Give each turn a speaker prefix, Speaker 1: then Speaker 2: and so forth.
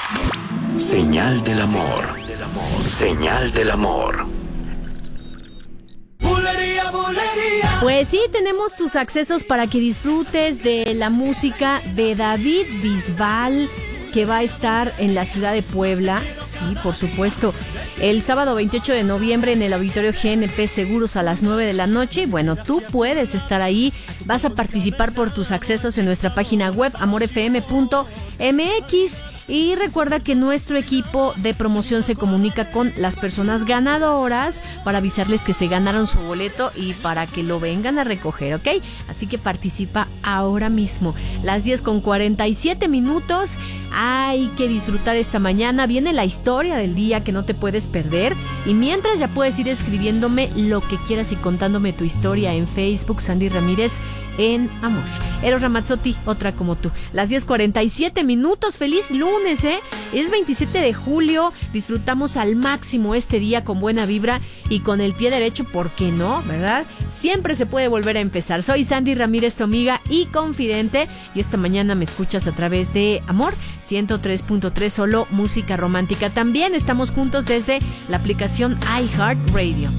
Speaker 1: Señal del amor. Señal del amor.
Speaker 2: Pues sí, tenemos tus accesos para que disfrutes de la música de David Bisbal, que va a estar en la ciudad de Puebla. Sí, por supuesto. El sábado 28 de noviembre en el Auditorio GNP Seguros a las 9 de la noche. Y bueno, tú puedes estar ahí. Vas a participar por tus accesos en nuestra página web amorfm.mx. Y recuerda que nuestro equipo de promoción se comunica con las personas ganadoras para avisarles que se ganaron su boleto y para que lo vengan a recoger, ¿ok? Así que participa ahora mismo. Las 10:47. Hay que disfrutar esta mañana. Viene la historia del día que no te puedes perder. Y mientras ya puedes ir escribiéndome lo que quieras y contándome tu historia en Facebook, Sandy Ramírez en Amor. Eros Ramazzotti, otra como tú. Las 10:47. Feliz lunes, ¿eh? Es 27 de julio. Disfrutamos al máximo este día con buena vibra y con el pie derecho, ¿por qué no? ¿Verdad? Siempre se puede volver a empezar. Soy Sandy Ramírez, tu amiga y confidente. Y esta mañana me escuchas a través de Amor 103.3, solo música romántica. También estamos juntos desde la aplicación iHeartRadio.